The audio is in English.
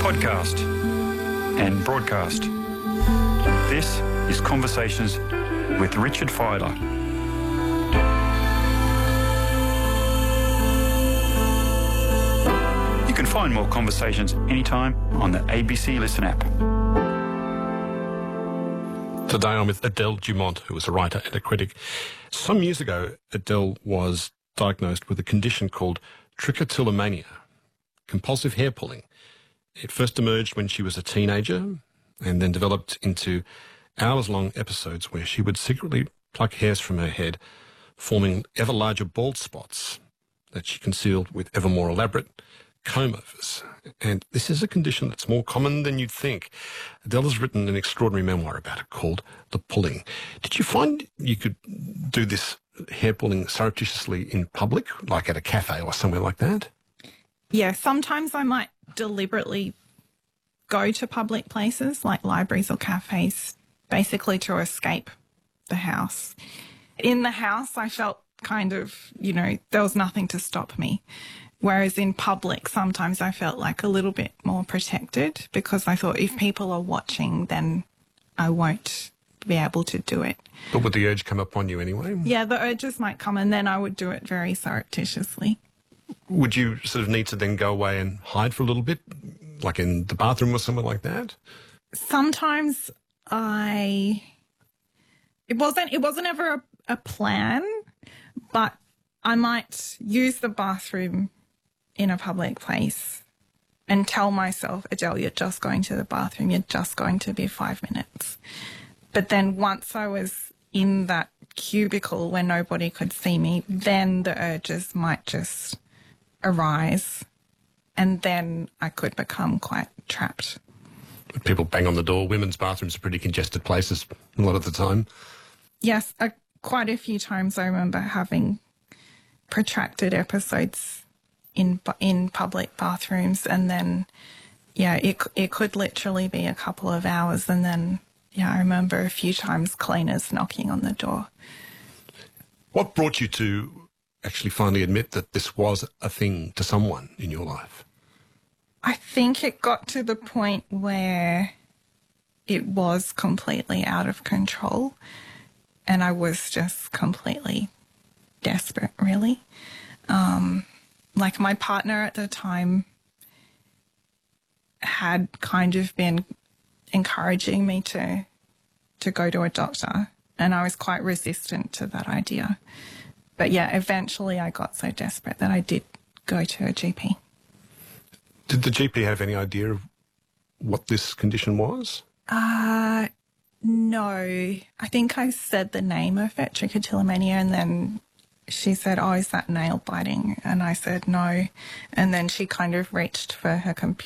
podcast and broadcast. This is Conversations with Richard Feiler. You can find more conversations anytime on the ABC Listen app. Today I'm with Adele Dumont, who is a writer and a critic. Some years ago, Adele was diagnosed with a condition called trichotillomania, compulsive hair pulling. It first emerged when she was a teenager and then developed into hours-long episodes where she would secretly pluck hairs from her head, forming ever larger bald spots that she concealed with ever more elaborate comb-overs. And this is a condition that's more common than you'd think. Adele has written an extraordinary memoir about it called The Pulling. Did you find you could do this hair pulling surreptitiously in public, like at a cafe or somewhere like that? Yeah, sometimes I might deliberately go to public places like libraries or cafes, basically to escape the house. In the house, I felt kind of, there was nothing to stop me. Whereas in public, sometimes I felt like a little bit more protected because I thought if people are watching, then I won't be able to do it. But would the urge come upon you anyway? Yeah, the urges might come and then I would do it very surreptitiously. Would you sort of need to then go away and hide for a little bit, like in the bathroom or somewhere like that? Sometimes it wasn't ever a plan, but I might use the bathroom in a public place and tell myself, Adele, you're just going to the bathroom, you're just going to be 5 minutes. But then once I was in that cubicle where nobody could see me, then the urges might just arise and then I could become quite trapped. People bang on the door. Women's bathrooms are pretty congested places a lot of the time. Yes, quite a few times I remember having protracted episodes in public bathrooms and then, it could literally be a couple of hours and then, I remember a few times cleaners knocking on the door. What brought you to actually finally admit that this was a thing to someone in your life? I think it got to the point where it was completely out of control and I was just completely desperate, really. Like my partner at the time had kind of been encouraging me to go to a doctor and I was quite resistant to that idea. But eventually I got so desperate that I did go to a GP. Did the GP have any idea of what this condition was? No. I think I said the name of it, trichotillomania, and then she said, oh, is that nail biting? And I said no. And then she kind of reached for her